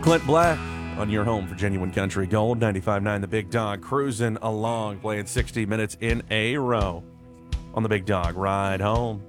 Clint Black on your home for Genuine Country Gold, 95.9 The Big Dog, cruising along, playing 60 minutes in a row on The Big Dog Ride Home.